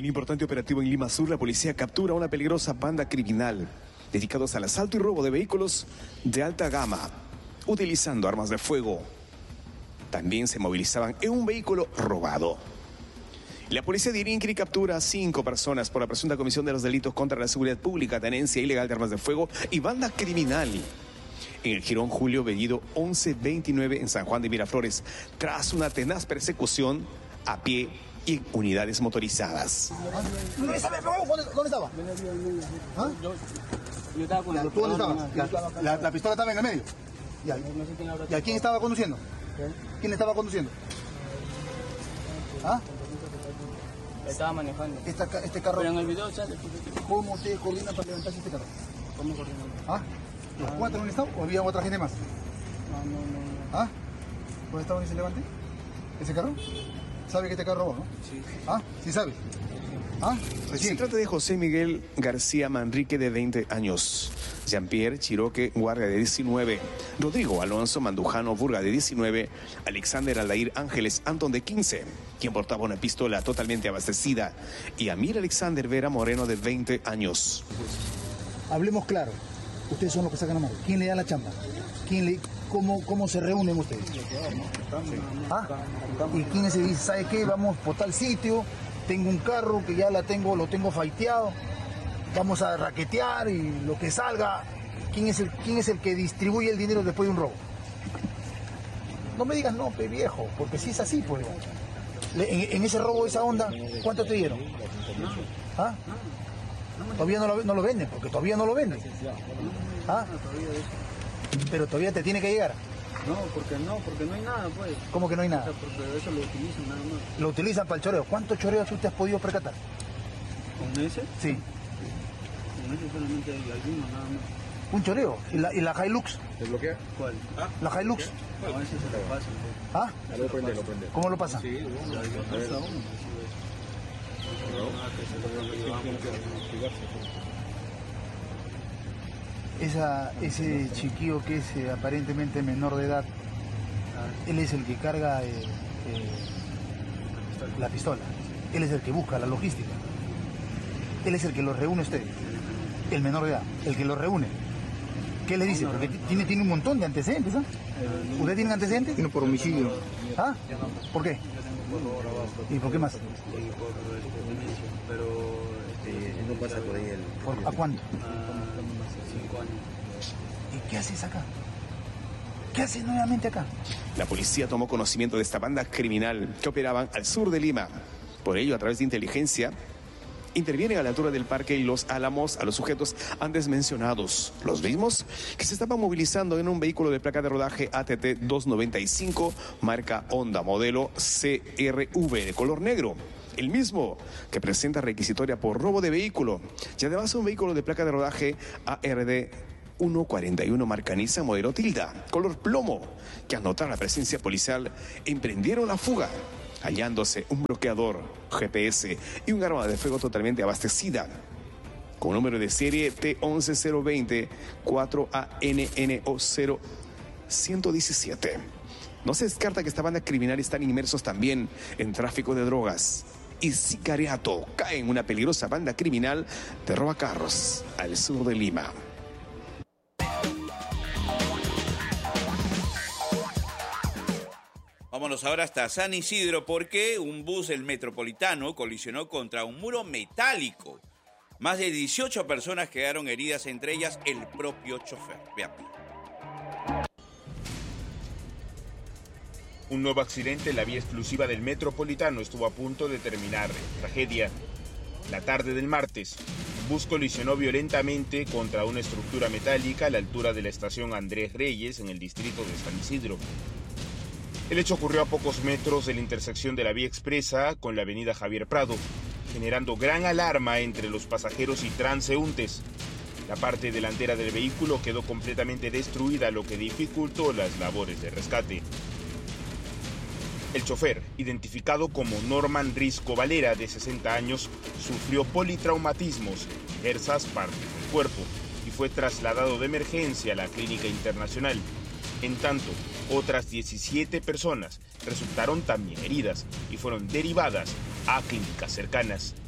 En importante operativo en Lima Sur, la policía captura a una peligrosa banda criminal dedicados al asalto y robo de vehículos de alta gama, utilizando armas de fuego. También se movilizaban en un vehículo robado. La policía de Irincri captura a 5 personas por la presunta comisión de los delitos contra la seguridad pública, tenencia ilegal de armas de fuego y banda criminal en el Jirón Julio Bellido 1129 en San Juan de Miraflores, tras una tenaz persecución a pie y en unidades motorizadas. ¿Dónde estaba? ¿Ah? Yo estaba con ¿Tú dónde estabas? La pistola estaba en el medio. ¿Y a quién estaba conduciendo? ¿Quién estaba conduciendo? ¿Ah? Estaba manejando. Este carro. Pero en el video sale. ¿Cómo ustedes coordinan para levantarse este carro? ¿Cómo coordinamos? ¿Ah? ¿Los 4 dónde estaban o había otra gente más? No. ¿Ah? ¿Dónde estaba y se levante? ¿Ese carro? ¿Sabe que este carro robó, no? Sí. ¿Ah? ¿Sí sabes? ¿Ah? Se trata de José Miguel García Manrique, de 20 años. Jean-Pierre Chiroque Guardia, de 19. Rodrigo Alonso Mandujano Burga, de 19. Alexander Aldair Ángeles Antón, de 15, quien portaba una pistola totalmente abastecida. Y Amir Alexander Vera Moreno, de 20 años. Hablemos claro. Ustedes son los que sacan la mano. ¿Quién le da la chamba? ¿Cómo se reúnen ustedes? ¿Ah? ¿Y quién se dice, sabe qué? Vamos por tal sitio, tengo un carro que ya lo tengo faiteado, vamos a raquetear y lo que salga. ¿Quién es el que distribuye el dinero después de un robo? No me digas no, pe viejo, porque si es así, pues. En ese robo, esa onda, ¿cuánto te dieron? ¿Ah? Todavía no lo venden, porque todavía no lo venden. ¿Ah? Pero todavía te tiene que llegar. No, porque no hay nada, pues. ¿Cómo que no hay nada? Porque eso lo utilizan nada más. Lo utilizan para el choreo. ¿Cuántos choreos tú te has podido percatar? ¿Con ese? Sí. Con ese solamente hay algunos nada más. ¿Un choreo? ¿Y la Hilux? ¿Te bloquea? ¿Cuál? ¿La Hilux? A veces se lo pasan. ¿Ah? Lo prende. ¿Cómo lo pasa? Sí, pasa uno. Ese chiquillo que es aparentemente menor de edad, él es el que carga la pistola, él es el que busca la logística, él es el que los reúne a ustedes, el menor de edad, el que los reúne. ¿Qué le dice? Porque tiene un montón de antecedentes, ¿ah? ¿Ustedes tienen antecedentes? Tiene por homicidio. ¿Ah? ¿Por qué? ¿Y por qué más? Pero No pasa por ahí el... ¿A cuánto? 5 años. ¿Y qué haces acá? ¿Qué haces nuevamente acá? La policía tomó conocimiento de esta banda criminal que operaban al sur de Lima. Por ello, a través de inteligencia, intervienen a la altura del Parque y Los Álamos a los sujetos antes mencionados, los mismos que se estaban movilizando en un vehículo de placa de rodaje ATT 295, marca Honda, modelo CRV, de color negro. El mismo que presenta requisitoria por robo de vehículo y además un vehículo de placa de rodaje ARD 141 marca Nissan modelo Tilda, color plomo, que al notar la presencia policial emprendieron la fuga, hallándose un bloqueador, GPS y un arma de fuego totalmente abastecida, con número de serie T11020 4ANNO 0117. No se descarta que esta banda criminal están inmersos también en tráfico de drogas y sicariato. Cae en una peligrosa banda criminal de robacarros al sur de Lima. Vámonos ahora hasta San Isidro porque un bus del Metropolitano colisionó contra un muro metálico. Más de 18 personas quedaron heridas, entre ellas el propio chofer. Veamos. Un nuevo accidente en la vía exclusiva del Metropolitano estuvo a punto de terminar en tragedia. La tarde del martes, un bus colisionó violentamente contra una estructura metálica a la altura de la estación Andrés Reyes en el distrito de San Isidro. El hecho ocurrió a pocos metros de la intersección de la vía expresa con la avenida Javier Prado, generando gran alarma entre los pasajeros y transeúntes. La parte delantera del vehículo quedó completamente destruida, lo que dificultó las labores de rescate. El chofer, identificado como Norman Risco Valera, de 60 años, sufrió politraumatismos en diversas partes del cuerpo y fue trasladado de emergencia a la Clínica Internacional. En tanto, otras 17 personas resultaron también heridas y fueron derivadas a clínicas cercanas.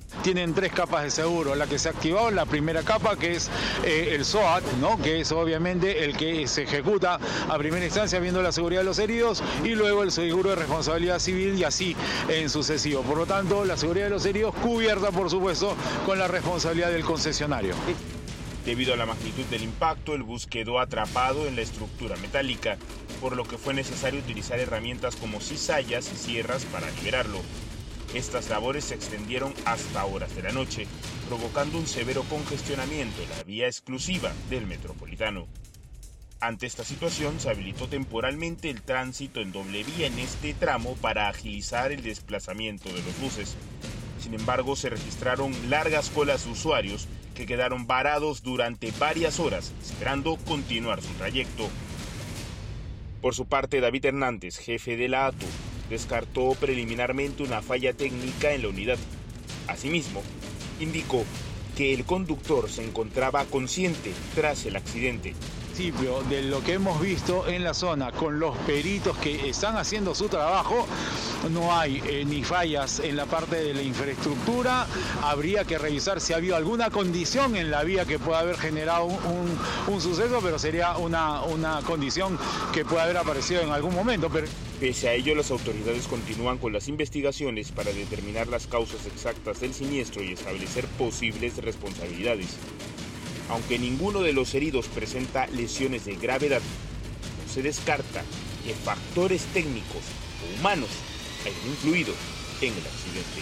Tienen 3 capas de seguro. La que se ha activado, la primera capa, que es el SOAT, ¿no? Que es obviamente el que se ejecuta a primera instancia viendo la seguridad de los heridos, y luego el seguro de responsabilidad civil y así en sucesivo. Por lo tanto, la seguridad de los heridos cubierta, por supuesto, con la responsabilidad del concesionario. Debido a la magnitud del impacto, el bus quedó atrapado en la estructura metálica, por lo que fue necesario utilizar herramientas como cizallas y sierras para liberarlo. Estas labores se extendieron hasta horas de la noche, provocando un severo congestionamiento en la vía exclusiva del Metropolitano. Ante esta situación, se habilitó temporalmente el tránsito en doble vía en este tramo para agilizar el desplazamiento de los buses. Sin embargo, se registraron largas colas de usuarios que quedaron varados durante varias horas, esperando continuar su trayecto. Por su parte, David Hernández, jefe de la ATU, descartó preliminarmente una falla técnica en la unidad. Asimismo, indicó que el conductor se encontraba consciente tras el accidente. De lo que hemos visto en la zona con los peritos que están haciendo su trabajo, no hay ni fallas en la parte de la infraestructura. Habría que revisar si ha habido alguna condición en la vía que pueda haber generado un suceso, pero sería una condición que puede haber aparecido en algún momento. Pese a ello, las autoridades continúan con las investigaciones para determinar las causas exactas del siniestro y establecer posibles responsabilidades. Aunque ninguno de los heridos presenta lesiones de gravedad, no se descarta que factores técnicos o humanos hayan influido en el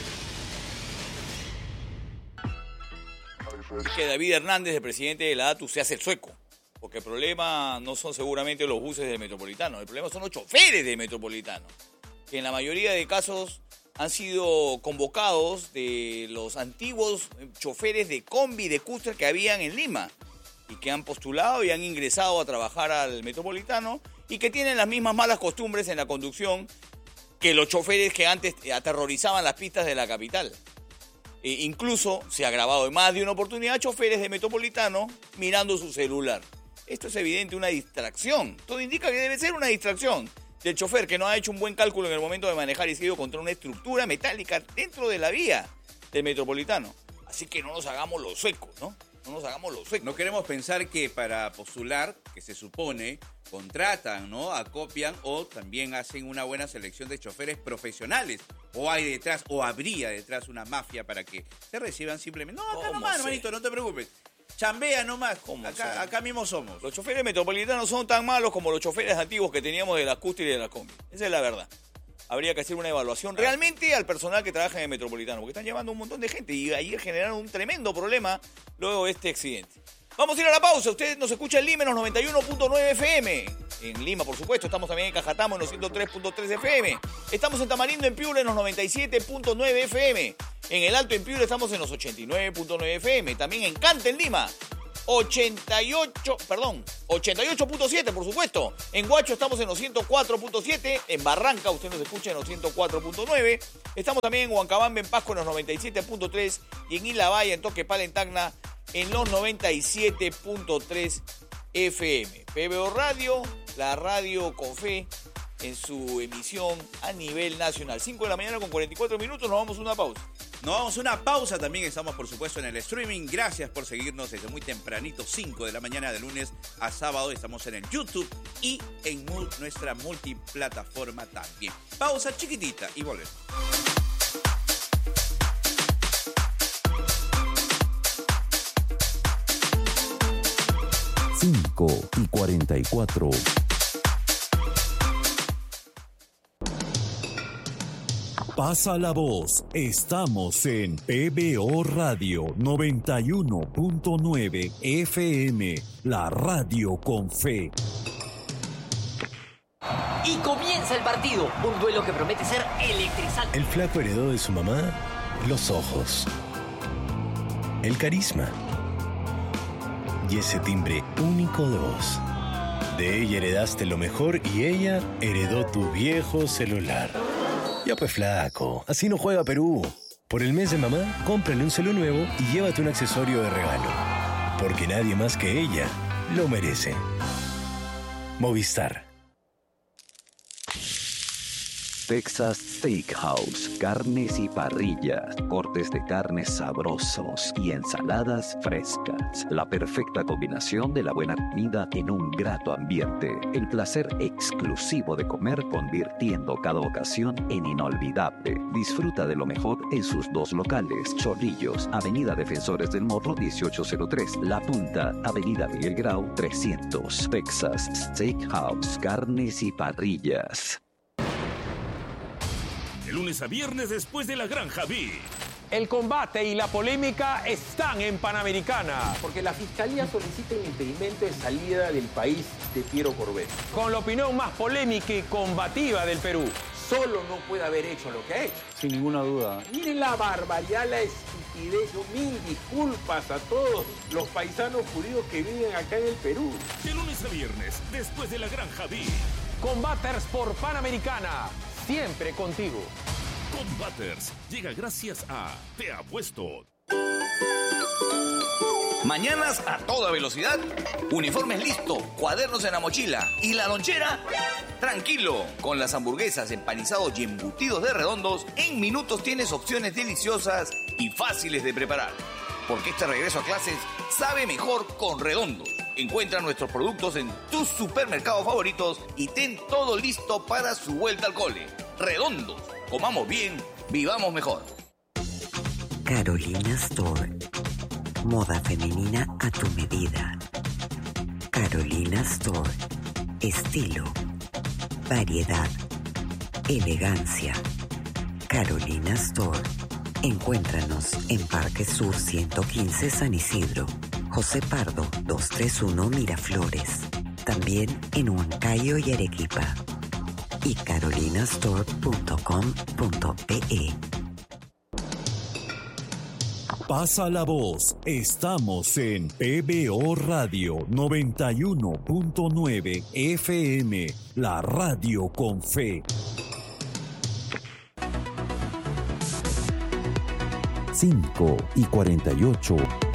accidente. Que David Hernández, el presidente de la ATU, se hace el sueco, porque el problema no son seguramente los buses del Metropolitano, el problema son los choferes del Metropolitano, que en la mayoría de casos han sido convocados de los antiguos choferes de combi, de cúster que habían en Lima y que han postulado y han ingresado a trabajar al Metropolitano y que tienen las mismas malas costumbres en la conducción que los choferes que antes aterrorizaban las pistas de la capital. Incluso se ha grabado en más de una oportunidad choferes de Metropolitano mirando su celular. Esto es evidente una distracción. Todo indica que debe ser una distracción del chofer que no ha hecho un buen cálculo en el momento de manejar y se ha ido contra una estructura metálica dentro de la vía del Metropolitano. Así que no nos hagamos los suecos, ¿no? No nos hagamos los suecos. No queremos pensar que para postular, que se supone, contratan, ¿no? Acopian o también hacen una buena selección de choferes profesionales. O hay detrás, o habría detrás una mafia para que se reciban simplemente. No, acá nomás, hermanito, no te preocupes. Chambea nomás, acá mismo somos. Los choferes metropolitanos son tan malos como los choferes antiguos que teníamos de las cúster y de la combi. Esa es la verdad. Habría que hacer una evaluación realmente al personal que trabaja en el Metropolitano, porque están llevando un montón de gente y ayer generaron un tremendo problema luego de este accidente. Vamos a ir a la pausa. Usted nos escucha en Lima en los 91.9 FM. En Lima, por supuesto. Estamos también en Cajatamo en los 103.3 FM. Estamos en Tamarindo, en Piura, en los 97.9 FM. En el Alto, en Piura, estamos en los 89.9 FM. También en Canta, en Lima, 88.7, por supuesto. En Huacho estamos en los 104.7. En Barranca, usted nos escucha en los 104.9. Estamos también en Huancabamba, en Pasco, en los 97.3. Y en Isla Valle, en Toquepala, en Tacna, en los 97.3 FM. PBO Radio, la radio con fe, en su emisión a nivel nacional. 5 de la mañana con 44 minutos, nos vamos a una pausa. Nos vamos a una pausa, también estamos por supuesto en el streaming. Gracias por seguirnos desde muy tempranito, 5 de la mañana de lunes a sábado. Estamos en el YouTube y en nuestra multiplataforma también. Pausa chiquitita y volvemos. 5:44. Pasa la voz, estamos en PBO Radio 91.9 FM, la radio con fe. Y comienza el partido, un duelo que promete ser electrizante. El flaco heredó de su mamá los ojos, el carisma y ese timbre único de voz. De ella heredaste lo mejor y ella heredó tu viejo celular. Ya pues flaco, así no juega Perú. Por el mes de mamá, cómprale un celu nuevo y llévate un accesorio de regalo. Porque nadie más que ella lo merece. Movistar. Texas Steakhouse, carnes y parrillas, cortes de carnes sabrosos y ensaladas frescas. La perfecta combinación de la buena comida en un grato ambiente. El placer exclusivo de comer, convirtiendo cada ocasión en inolvidable. Disfruta de lo mejor en sus dos locales: Chorrillos, Avenida Defensores del Morro 1803, La Punta, Avenida Miguel Grau 300. Texas Steakhouse, carnes y parrillas. De lunes a viernes después de la Granja B. El combate y la polémica están en Panamericana. Porque la Fiscalía solicita el impedimento de salida del país de Piero Corbett. Con la opinión más polémica y combativa del Perú. Solo no puede haber hecho lo que ha hecho. Sin ninguna duda. Miren la barbaridad, la estupidez. Yo mil disculpas a todos los paisanos judíos que viven acá en el Perú. De lunes a viernes después de la Granja B. Combaters por Panamericana. Siempre contigo. Combaters llega gracias a Te Apuesto. Mañanas a toda velocidad, uniformes listos, cuadernos en la mochila y la lonchera. Tranquilo, con las hamburguesas, empanizados y embutidos de Redondos, en minutos tienes opciones deliciosas y fáciles de preparar. Porque este regreso a clases sabe mejor con Redondos. Encuentra nuestros productos en tus supermercados favoritos y ten todo listo para su vuelta al cole. Redondos, comamos bien, vivamos mejor. Carolina Store. Moda femenina a tu medida. Carolina Store. Estilo, variedad, elegancia. Carolina Store. Encuéntranos en Parque Sur 115 San Isidro, José Pardo 231 Miraflores. También en Huancayo y Arequipa. Y carolinastore.com.pe. Pasa la voz. Estamos en PBO Radio 91.9 FM, la radio con fe. 5:48.